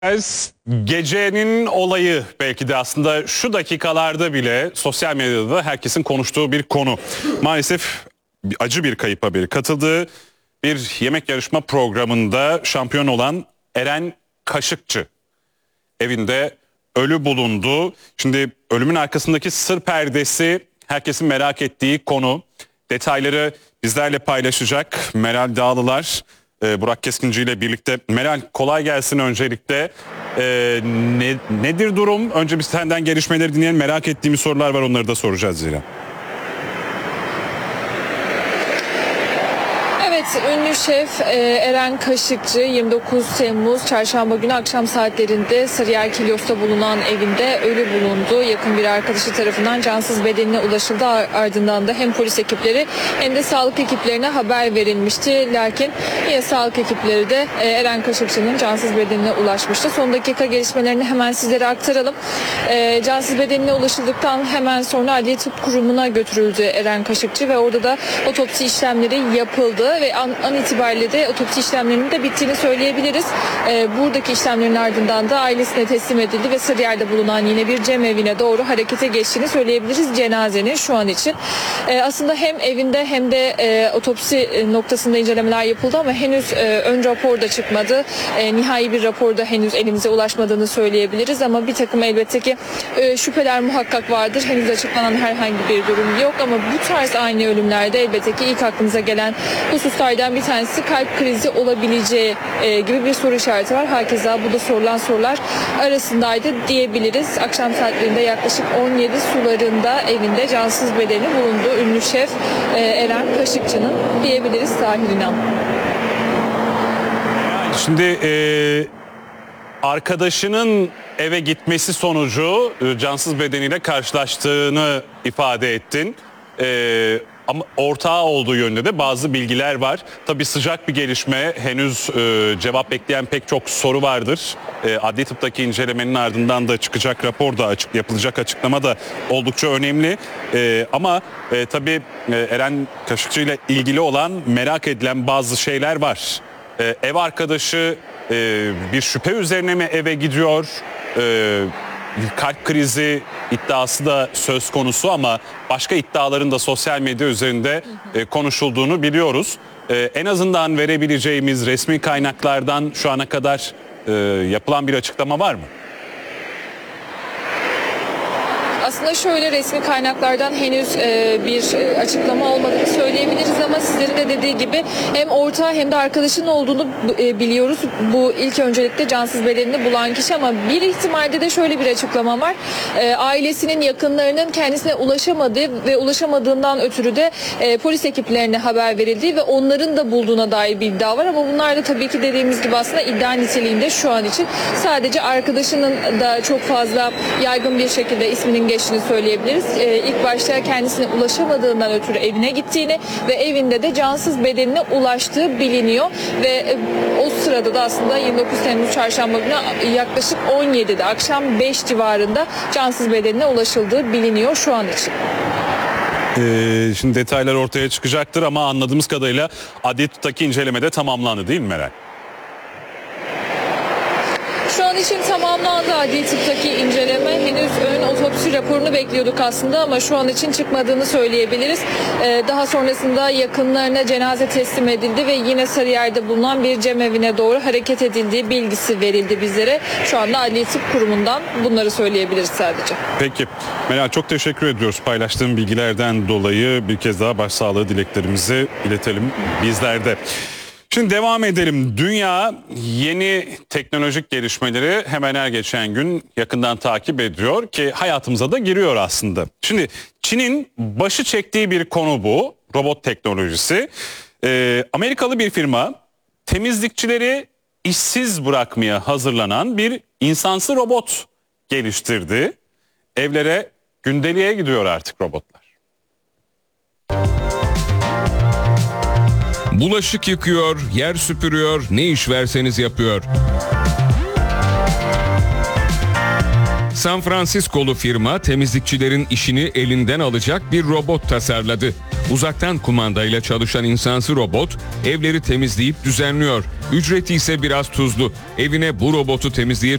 Gecenin olayı belki de aslında şu dakikalarda bile sosyal medyada da herkesin konuştuğu bir konu. Maalesef acı bir kayıp haberi. Katıldığı bir yemek yarışma programında şampiyon olan Eren Kaşıkçı evinde ölü bulundu. Şimdi ölümün arkasındaki sır perdesi herkesin merak ettiği konu. Detayları bizlerle paylaşacak Meral Dağlılar, Burak Keskinci ile birlikte. Meral, kolay gelsin öncelikle. Nedir durum? Önce biz senden gelişmeleri dinleyelim. Merak ettiğimiz sorular var, onları da soracağız zira. Evet, ünlü şef Eren Kaşıkçı 29 Temmuz Çarşamba günü akşam saatlerinde Sarıyer Kilyos'ta bulunan evinde ölü bulundu. Yakın bir arkadaşı tarafından cansız bedenine ulaşıldı. Ardından da hem polis ekipleri hem de sağlık ekiplerine haber verilmişti. Lakin yine sağlık ekipleri de Eren Kaşıkçı'nın cansız bedenine ulaşmıştı. Son dakika gelişmelerini hemen sizlere aktaralım. Cansız bedenine ulaşıldıktan hemen sonra Adliye Tıp Kurumu'na götürüldü Eren Kaşıkçı ve orada da otopsi işlemleri yapıldı ve an itibariyle de otopsi işlemlerinin de bittiğini söyleyebiliriz. Buradaki işlemlerin ardından da ailesine teslim edildi ve Sarıyer'de bulunan yine bir cemevine doğru harekete geçtiğini söyleyebiliriz cenazenin şu an için. Aslında hem evinde hem de otopsi noktasında incelemeler yapıldı ama henüz ön rapor da çıkmadı. Nihai bir rapor da henüz elimize ulaşmadığını söyleyebiliriz ama bir takım elbette ki şüpheler muhakkak vardır. Henüz açıklanan herhangi bir durum yok ama bu tarz ani ölümlerde elbette ki ilk aklımıza gelen hususlardan bir tanesi kalp krizi olabileceği gibi bir soru işareti var. Hakeza bu da sorulan sorular arasındaydı diyebiliriz. Akşam saatlerinde yaklaşık 17 sularında evinde cansız bedeni bulundu. Ünlü şef Eren Kaşıkçı'nın diyebiliriz Tahir İnan. Şimdi arkadaşının eve gitmesi sonucu cansız bedeniyle karşılaştığını ifade ettin. Ama ortağı olduğu yönünde de bazı bilgiler var. Tabii sıcak bir gelişme. Henüz cevap bekleyen pek çok soru vardır. Adli tıptaki incelemenin ardından da çıkacak rapor da yapılacak açıklama da oldukça önemli. Ama tabii Eren Kaşıkçı ile ilgili olan merak edilen bazı şeyler var. Ev arkadaşı bir şüphe üzerine mi eve gidiyor? Kalp krizi iddiası da söz konusu ama başka iddiaların da sosyal medya üzerinde konuşulduğunu biliyoruz. En azından verebileceğimiz resmi kaynaklardan şu ana kadar yapılan bir açıklama var mı? Aslında şöyle, resmi kaynaklardan henüz bir açıklama olmadığını söyleyebiliriz ama sizlerin de dediği gibi hem ortağı hem de arkadaşının olduğunu biliyoruz. Bu ilk öncelikle cansız bedenini bulan kişi ama bir ihtimalde de şöyle bir açıklama var. Ailesinin, yakınlarının kendisine ulaşamadığı ve ulaşamadığından ötürü de polis ekiplerine haber verildiği ve onların da bulduğuna dair bir iddia var ama bunlar da tabii ki dediğimiz gibi aslında iddia niteliğinde şu an için. Sadece arkadaşının da çok fazla yaygın bir şekilde isminin geçtiğini söyleyebiliriz. İlk başta kendisine ulaşamadığından ötürü evine gittiğini ve evinde de cansız bedenine ulaştığı biliniyor ve o sırada da aslında 29 Temmuz Çarşamba günü yaklaşık 17'de akşam 5 civarında cansız bedenine ulaşıldığı biliniyor şu an için. Şimdi detaylar ortaya çıkacaktır ama anladığımız kadarıyla adli tıptaki incelemede tamamlandı değil mi Meral? Şu an için tamamlandı adli tıptaki inceleme. Henüz ön otopsi raporunu bekliyorduk aslında ama şu an için çıkmadığını söyleyebiliriz. Daha sonrasında yakınlarına cenaze teslim edildi ve yine Sarıyer'de bulunan bir cemevine doğru hareket edildiği bilgisi verildi bizlere. Şu anda Adliye Tıp Kurumu'ndan bunları söyleyebiliriz sadece. Peki Meral, çok teşekkür ediyoruz paylaştığım bilgilerden dolayı. Bir kez daha başsağlığı dileklerimizi iletelim bizler de. Şimdi devam edelim. Dünya yeni teknolojik gelişmeleri hemen her geçen gün yakından takip ediyor ki hayatımıza da giriyor aslında. Şimdi Çin'in başı çektiği bir konu bu, robot teknolojisi. Amerikalı bir firma temizlikçileri işsiz bırakmaya hazırlanan bir insansı robot geliştirdi. Evlere, gündeliğe gidiyor artık robotlar. Bulaşık yıkıyor, yer süpürüyor, ne iş verseniz yapıyor. San Francisco'lu firma temizlikçilerin işini elinden alacak bir robot tasarladı. Uzaktan kumandayla çalışan insansı robot evleri temizleyip düzenliyor. Ücreti ise biraz tuzlu. Evine bu robotu temizleyecek